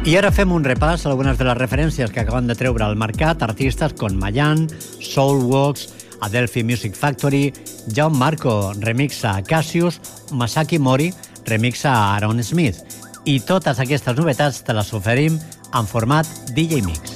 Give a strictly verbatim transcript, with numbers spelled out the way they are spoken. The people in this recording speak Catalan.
I ara fem un repàs a algunes de les referències que acaben de treure al mercat artistes com Mayan, Soulworks, Adelphi Music Factory, Jaume Marco remixa a Cassius, Masaki Mori remixa a Aaron Smith. I totes aquestes novetats te les oferim en format D J Mix.